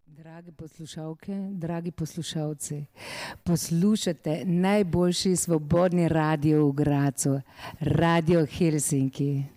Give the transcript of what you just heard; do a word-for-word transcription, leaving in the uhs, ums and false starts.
Drage poslušalke, dragi poslušalci, poslušate najboljši svobodni radio v Gradcu, Radio Helsinki.